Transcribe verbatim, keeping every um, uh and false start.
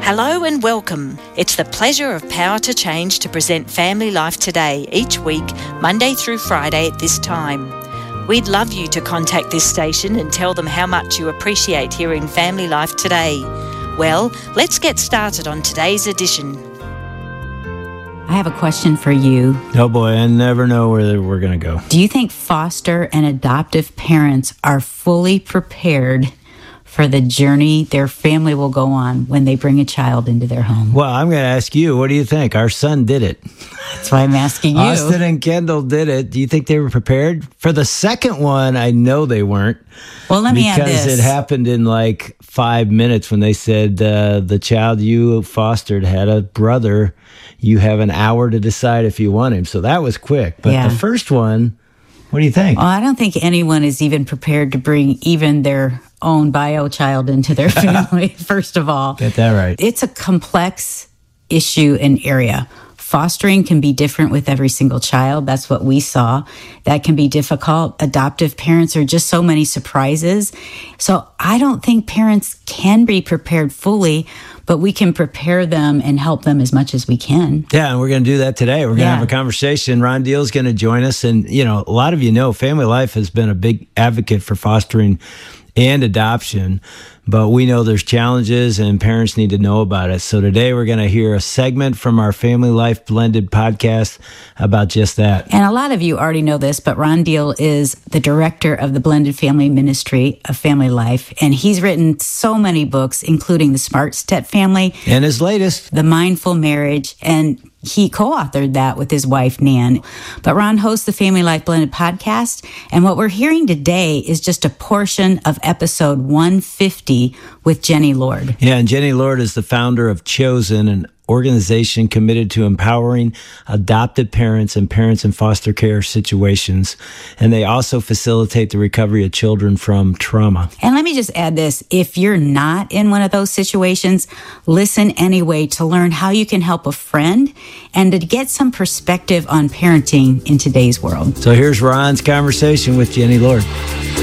Hello and welcome. It's the pleasure of Power to Change to present Family Life Today each week, Monday through Friday at this time. We'd love you to contact this station and tell them how much you appreciate hearing Family Life Today. Well, let's get started on today's edition. I have a question for you. Oh boy, I never know where we're going to go. Do you think foster and adoptive parents are fully prepared for the journey their family will go on when they bring a child into their home? Well, I'm going to ask you, what do you think? Our son did it. That's why I'm asking you. Austin and Kendall did it. Do you think they were prepared? For the second one, I know they weren't. Well, let me add this. Because it happened in like five minutes when they said uh, the child you fostered had a brother. You have an hour to decide if you want him. So that was quick. But Yeah. the first one, what do you think? Well, I don't think anyone is even prepared to bring even their own bio child into their family, first of all. Get that right. It's a complex issue and area. Fostering can be different with every single child. That's what we saw. That can be difficult. Adoptive parents are just so many surprises. So I don't think parents can be prepared fully, but we can prepare them and help them as much as we can. Yeah, and we're going to do that today. We're going to Yeah. have a conversation. Ron Deal's going to join us. And, you know, a lot of you know Family Life has been a big advocate for fostering and adoption, but we know there's challenges and parents need to know about it. So today we're going to hear a segment from our Family Life Blended podcast about just that. And a lot of you already know this, but Ron Deal is the director of the Blended Family Ministry of Family Life, and he's written so many books, including The Smart Step Family, And his latest, The Mindful Marriage, and he co-authored that with his wife, Nan. But Ron hosts the Family Life Blended podcast, and what we're hearing today is just a portion of episode one fifty with Jenny Lord. yeah, and Jenny Lord is the founder of Chosen, an organization committed to empowering adopted parents and parents in foster care situations. And they also facilitate the recovery of children from trauma. And let me just add this. If you're not in one of those situations, listen anyway to learn how you can help a friend and to get some perspective on parenting in today's world. So here's Ron's conversation with Jenny Lord.